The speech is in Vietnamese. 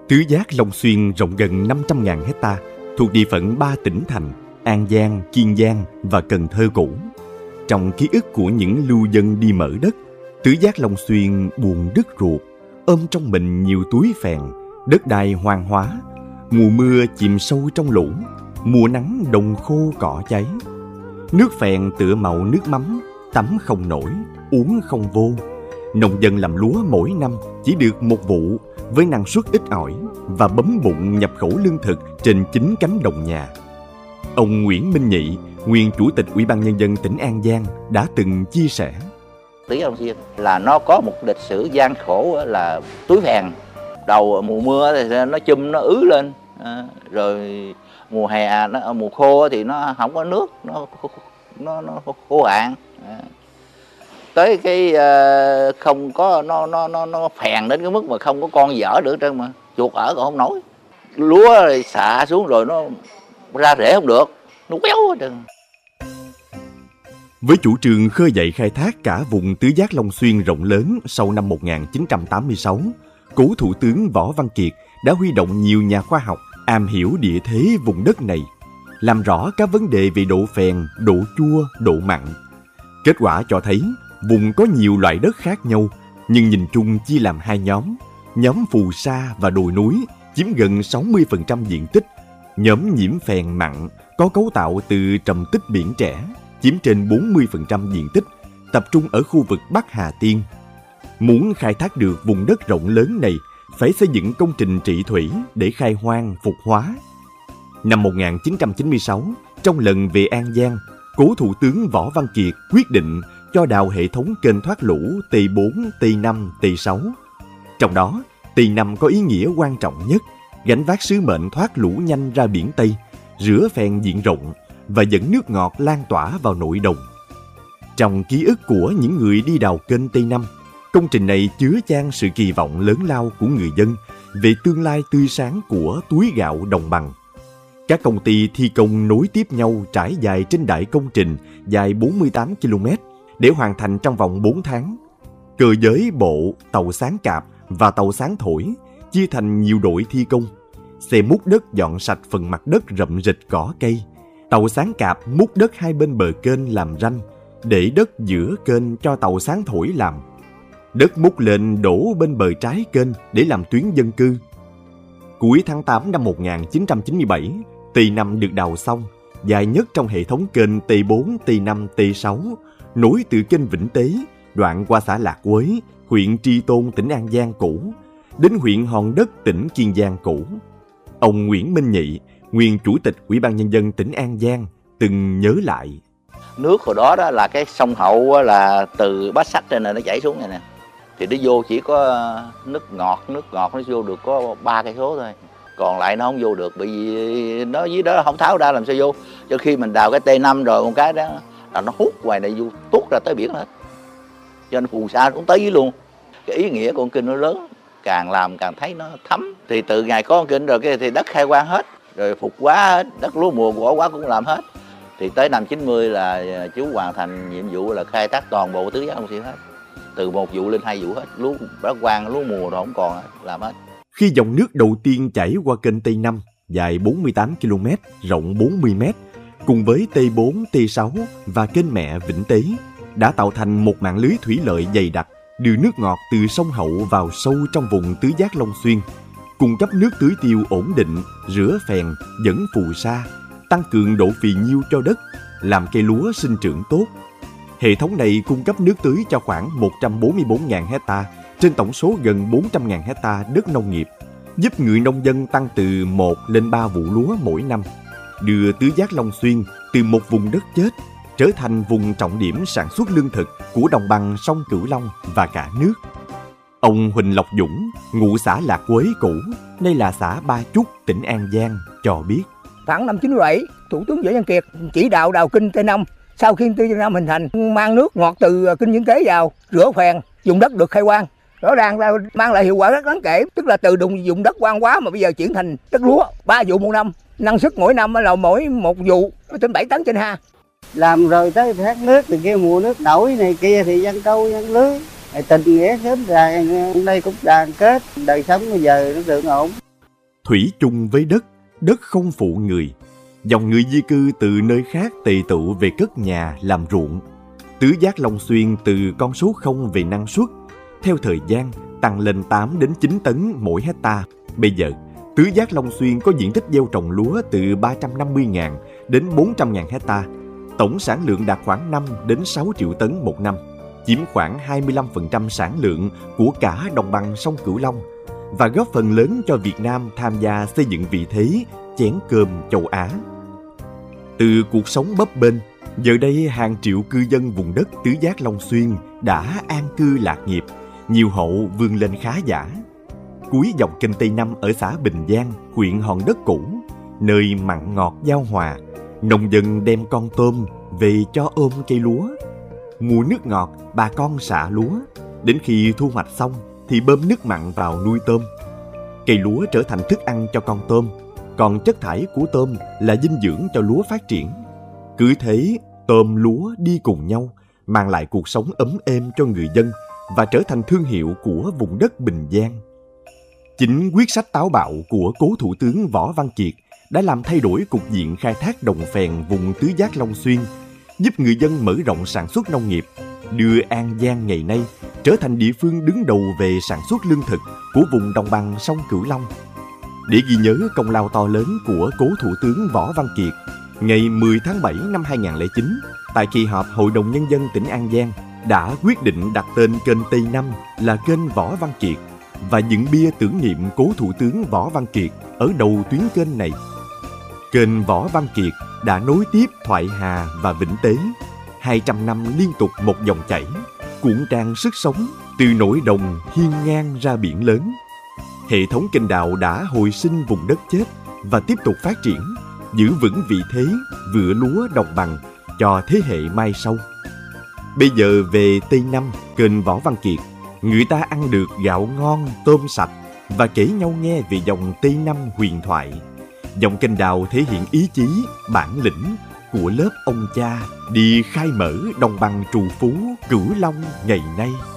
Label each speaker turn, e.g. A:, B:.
A: Tứ Giác Long Xuyên rộng gần 500.000 hecta, thuộc địa phận 3 tỉnh thành An Giang, Kiên Giang và Cần Thơ cũ. Trong ký ức của những lưu dân đi mở đất, Tứ Giác Long Xuyên buồn đứt ruột, ôm trong mình nhiều túi phèn, đất đai hoang hóa. Mùa mưa chìm sâu trong lũ, mùa nắng đồng khô cỏ cháy. Nước phèn tựa màu nước mắm, tắm không nổi, uống không vô. Nông dân làm lúa mỗi năm chỉ được một vụ, với năng suất ít ỏi và bấm bụng nhập khẩu lương thực trên chính cánh đồng nhà. Ông Nguyễn Minh Nhị, nguyên Chủ tịch Ủy ban Nhân dân tỉnh An Giang đã từng chia sẻ:
B: Tứ Giác Long Xuyên là nó có một lịch sử gian khổ là túi phèn. Đầu mùa mưa thì nó chum, nó ứ lên, rồi mùa hè, mùa khô thì nó không có nước, nó khô hạn. Tới cái không có nó phèn đến cái mức mà không có con dở được trơn, mà chuột ở còn không nổi. Lúa xạ xuống rồi nó ra rễ không được, nó quéo hết trơn.
A: Với chủ trương khơi dậy khai thác cả vùng Tứ Giác Long Xuyên rộng lớn sau năm 1986, cố Thủ tướng Võ Văn Kiệt đã huy động nhiều nhà khoa học am hiểu địa thế vùng đất này, làm rõ các vấn đề về độ phèn, độ chua, độ mặn. Kết quả cho thấy vùng có nhiều loại đất khác nhau, nhưng nhìn chung chia làm hai nhóm. Nhóm phù sa và đồi núi chiếm gần 60% diện tích. Nhóm nhiễm phèn mặn có cấu tạo từ trầm tích biển trẻ, chiếm trên 40% diện tích, tập trung ở khu vực Bắc Hà Tiên. Muốn khai thác được vùng đất rộng lớn này, phải xây dựng công trình trị thủy để khai hoang, phục hóa. Năm 1996, trong lần về An Giang, cố Thủ tướng Võ Văn Kiệt quyết định cho đào hệ thống kênh thoát lũ T4, T5, T6. Trong đó, T5 có ý nghĩa quan trọng nhất, gánh vác sứ mệnh thoát lũ nhanh ra biển Tây, rửa phèn diện rộng và dẫn nước ngọt lan tỏa vào nội đồng. Trong ký ức của những người đi đào kênh T5, công trình này chứa chan sự kỳ vọng lớn lao của người dân về tương lai tươi sáng của túi gạo đồng bằng. Các công ty thi công nối tiếp nhau trải dài trên đại công trình dài 48 km để hoàn thành trong vòng 4 tháng. Cơ giới bộ, tàu sáng cạp và tàu sáng thổi chia thành nhiều đội thi công. Xe múc đất dọn sạch phần mặt đất rậm rịch cỏ cây. Tàu sáng cạp múc đất hai bên bờ kênh làm ranh, để đất giữa kênh cho tàu sáng thổi làm. Đất múc lên đổ bên bờ trái kênh để làm tuyến dân cư. Cuối tháng 8 năm 1997, T5 được đào xong, dài nhất trong hệ thống kênh T4, T5, T6, nối từ kênh Vĩnh Tế, đoạn qua xã Lạc Quới, huyện Tri Tôn, tỉnh An Giang cũ, đến huyện Hòn Đất, tỉnh Kiên Giang cũ. Ông Nguyễn Minh Nhị, nguyên Chủ tịch Ủy ban Nhân dân tỉnh An Giang, từng nhớ lại:
B: Nước hồi đó là cái sông Hậu là từ Bát Sách trên này nó chảy xuống này nè, thì nó vô chỉ có nước ngọt nó vô được có 3 cây số thôi, còn lại nó không vô được, bởi vì nó dưới đó không tháo ra làm sao vô. Cho khi mình đào cái T5 rồi một cái đó là nó hút ngoài này vô, tuốt ra tới biển hết, cho nên phù sa cũng tới dưới luôn. Cái ý nghĩa của con kênh nó lớn, càng làm càng thấy nó thấm. Thì từ ngày có con kênh rồi cái thì đất khai quang hết, rồi phục hóa hết, đất lúa mùa của quá cũng làm hết. Thì tới năm 90 là chú hoàn thành nhiệm vụ là khai thác toàn bộ Tứ Giác Long Xuyên hết, từ 1 vụ lên 2 vụ hết, lúa bão quang, lúa mùa rồi không còn hết, làm hết.
A: Khi dòng nước đầu tiên chảy qua kênh T5 dài 48 km, rộng 40 m, cùng với T4, T6 và kênh mẹ Vĩnh Tế đã tạo thành một mạng lưới thủy lợi dày đặc, đưa nước ngọt từ sông Hậu vào sâu trong vùng Tứ Giác Long Xuyên, cung cấp nước tưới tiêu ổn định, rửa phèn, dẫn phù sa, tăng cường độ phì nhiêu cho đất, làm cây lúa sinh trưởng tốt. Hệ thống này cung cấp nước tưới cho khoảng 144.000 hecta trên tổng số gần 400.000 hecta đất nông nghiệp, giúp người nông dân tăng từ 1 lên 3 vụ lúa mỗi năm, đưa Tứ Giác Long Xuyên từ một vùng đất chết trở thành vùng trọng điểm sản xuất lương thực của đồng bằng sông Cửu Long và cả nước. Ông Huỳnh Lộc Dũng, ngụ xã Lạc Quới cũ, nay là xã Ba Chúc, tỉnh An Giang, cho biết:
C: Khoảng năm 97, Thủ tướng Võ Văn Kiệt chỉ đạo đào kênh T5. Sau khi kênh T5 hình thành, mang nước ngọt từ kênh Vĩnh Tế vào, rửa phèn, dùng đất được khai quang. Rõ ràng là mang lại hiệu quả rất đáng kể, tức là từ dùng đất hoang hóa mà bây giờ chuyển thành đất lúa, 3 vụ một năm. Năng suất mỗi năm là mỗi một vụ trên 7 tấn trên ha.
D: Làm rồi tới thoát nước thì kia mùa nước nổi này kia thì giăng câu giăng lưới, tình nghĩa sớm ra đây cũng đoàn kết, đời sống bây giờ nó được ổn.
A: Thủy chung với đất, đất không phụ người. Dòng người di cư từ nơi khác tề tụ về cất nhà làm ruộng. Tứ giác Long Xuyên từ con số 0 về năng suất, theo thời gian tăng lên 8 đến 9 tấn mỗi hecta. Bây giờ, tứ giác Long Xuyên có diện tích gieo trồng lúa từ 350.000 đến 400.000 hecta. Tổng sản lượng đạt khoảng 5 đến 6 triệu tấn một năm, chiếm khoảng 25% sản lượng của cả đồng bằng sông Cửu Long và góp phần lớn cho Việt Nam tham gia xây dựng vị thế chén cơm châu Á. Từ cuộc sống bấp bênh, giờ đây hàng triệu cư dân vùng đất tứ giác Long Xuyên đã an cư lạc nghiệp, nhiều hộ vươn lên khá giả. Cuối dòng kênh Tây Năm ở xã Bình Giang, huyện Hòn Đất Cũ, nơi mặn ngọt giao hòa, nông dân đem con tôm về cho ôm cây lúa. Mùa nước ngọt, bà con xạ lúa, đến khi thu hoạch xong thì bơm nước mặn vào nuôi tôm. Cây lúa trở thành thức ăn cho con tôm, còn chất thải của tôm là dinh dưỡng cho lúa phát triển. Cứ thế, tôm lúa đi cùng nhau, mang lại cuộc sống ấm êm cho người dân và trở thành thương hiệu của vùng đất Bình Giang. Chính quyết sách táo bạo của cố thủ tướng Võ Văn Kiệt đã làm thay đổi cục diện khai thác đồng phèn vùng tứ giác Long Xuyên, giúp người dân mở rộng sản xuất nông nghiệp, đưa An Giang ngày nay trở thành địa phương đứng đầu về sản xuất lương thực của vùng đồng bằng sông Cửu Long. Để ghi nhớ công lao to lớn của cố thủ tướng Võ Văn Kiệt, ngày 10 tháng 7 năm 2009, tại kỳ họp Hội đồng Nhân dân tỉnh An Giang đã quyết định đặt tên kênh Tây Năm là kênh Võ Văn Kiệt và dựng bia tưởng niệm cố thủ tướng Võ Văn Kiệt ở đầu tuyến kênh này. Kênh Võ Văn Kiệt đã nối tiếp Thoại Hà và Vĩnh Tế, 200 năm liên tục một dòng chảy, cuộn tràn sức sống từ nỗi đồng hiên ngang ra biển lớn. Hệ thống kênh đào đã hồi sinh vùng đất chết và tiếp tục phát triển, giữ vững vị thế vựa lúa đồng bằng cho thế hệ mai sau. Bây giờ về Tây Năm, kênh Võ Văn Kiệt, người ta ăn được gạo ngon, tôm sạch và kể nhau nghe về dòng Tây Năm huyền thoại. Dòng kênh đào thể hiện ý chí, bản lĩnh của lớp ông cha đi khai mở đồng bằng trù phú Cửu Long ngày nay.